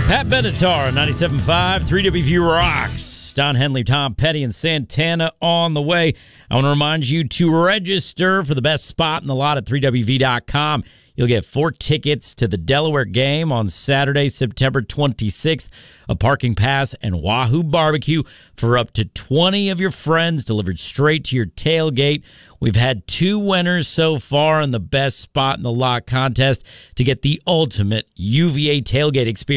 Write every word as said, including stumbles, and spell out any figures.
Pat Benatar, ninety-seven point five, three W V Rocks. Don Henley, Tom Petty, and Santana on the way. I want to remind you to register for the best spot in the lot at three W V dot com. You'll get four tickets to the Delaware game on Saturday, September twenty-sixth, a parking pass and Wahoo Barbecue for up to twenty of your friends delivered straight to your tailgate. We've had two winners so far in the best spot in the lot contest to get the ultimate U V A tailgate experience.